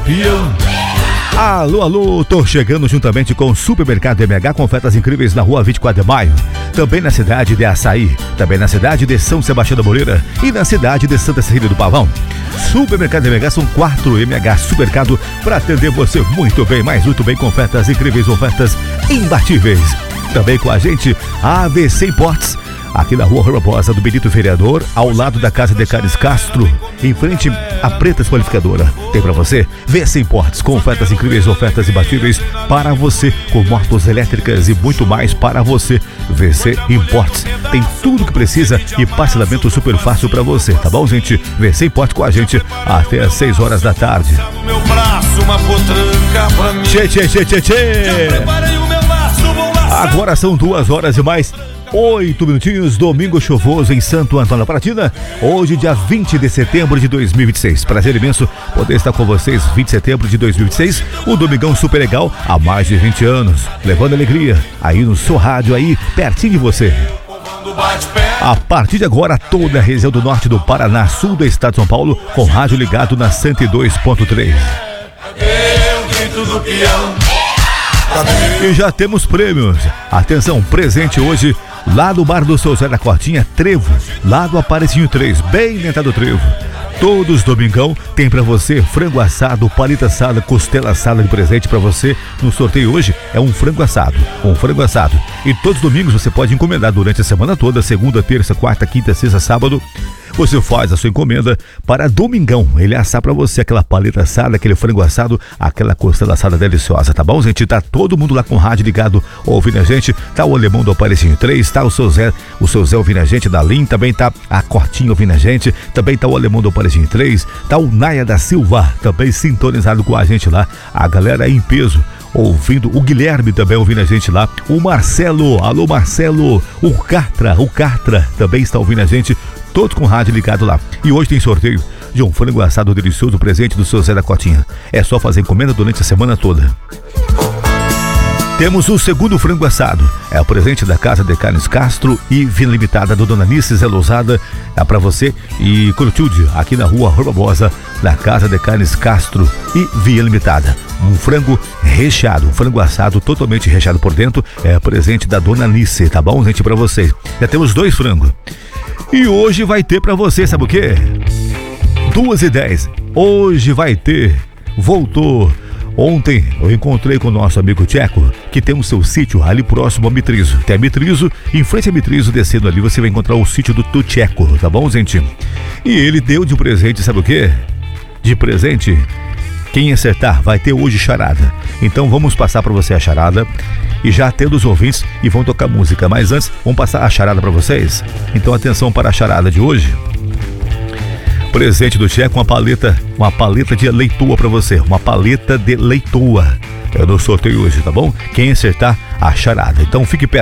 peão. Alô, alô, tô chegando juntamente com o Supermercado MH com ofertas incríveis na rua 24 de maio, também na cidade de Açaí, também na cidade de São Sebastião da Moreira e na cidade de Santa Cecília do Pavão. Supermercado MH são 4 MH Supermercado para atender você muito bem, mais muito bem, com ofertas incríveis, ofertas imbatíveis. Também com a gente, a AVC Imports, aqui na rua Barbosa do Benito Vereador, ao lado da Casa de Carnes Castro, em frente à Preta Qualificadora. Tem pra você VC Imports, com ofertas incríveis, ofertas imbatíveis para você, com motos elétricas e muito mais para você. VC Imports tem tudo que precisa e parcelamento super fácil pra você, tá bom, gente? VC Imports com a gente até às 6 horas da tarde. Agora são 2 horas e mais 8 minutinhos, domingo chuvoso em Santo Antônio da Paratina, hoje dia 20 de setembro de 2026. Prazer imenso poder estar com vocês, 20 de setembro de 2026, um domingão super legal, há mais de 20 anos, levando alegria aí no seu rádio aí, pertinho de você. A partir de agora, toda a região do norte do Paraná, sul do estado de São Paulo, com rádio ligado na 102.3. E já temos prêmios. Atenção, presente hoje lá do bar do Seu Zé da Cortinha, Trevo, lá do Aparecidinho 3, bem dentro do Trevo. Todos domingão tem pra você frango assado, paleta assada, costela assada de presente pra você. No sorteio hoje é um frango assado. E todos os domingos você pode encomendar durante a semana toda, segunda, terça, quarta, quinta, sexta, sábado. Você faz a sua encomenda para domingão. Ele assar pra você aquela paleta assada, aquele frango assado, aquela costela assada deliciosa, tá bom, gente? Tá todo mundo lá com o rádio ligado ouvindo a gente. Tá o Alemão do Aparecidinho 3, tá o seu Zé ouvindo a gente da Lim, também tá a Cortinha ouvindo a gente, também tá o Alemão do Aparecidinho 3, tá o Naia da Silva também sintonizado com a gente lá. A galera em peso ouvindo, o Guilherme também ouvindo a gente lá, o Marcelo, alô Marcelo, o Cartra também está ouvindo a gente, todos com o rádio ligado lá. E hoje tem sorteio de um frango assado delicioso, presente do seu Zé da Cotinha. É só fazer encomenda durante a semana toda. Temos o segundo frango assado, é o presente da Casa de Carnes Castro e Vina Limitada do Dona Anice Zé Lousada, é pra você e Clotilde, aqui na rua Barbosa, na Casa de Carnes Castro e Via Limitada. Um frango recheado, um frango assado totalmente recheado por dentro, é presente da Dona Anice, tá bom, gente, pra vocês. Já temos 2 frangos. E hoje vai ter pra você, sabe o quê? 2h10, hoje vai ter, voltou. Ontem eu encontrei com o nosso amigo Tcheco, que tem o seu sítio ali próximo a Mitrizo. Tem a Mitrizo, em frente a Mitrizo, descendo ali, você vai encontrar o sítio do Tcheco, tá bom, gente? E ele deu de presente, sabe o quê? De presente, quem acertar vai ter hoje charada. Então vamos passar para você a charada e já tendo os ouvintes e vão tocar música. Mas antes, vamos passar a charada para vocês? Então atenção para a charada de hoje. Presente do Tcheco, uma paleta de leitoa pra você, uma paleta de leitoa. Eu no sorteio hoje, tá bom? Quem acertar a charada. Então fique perto.